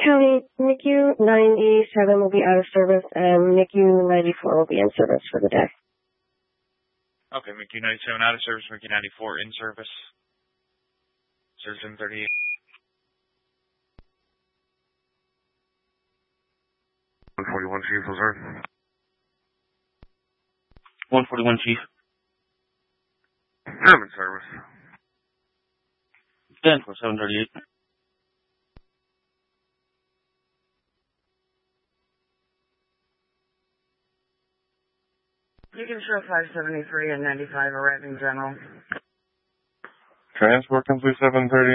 County, NICU 97 will be out of service, and NICU 94 will be in service for the day. Okay, MICU 97 out of service, MICU 94 in service. Surgeon 38. 141 Chief, was there? 141 Chief. I'm in service. 10 for 738. You can show 573 and 95 arriving general. Transport complete 730.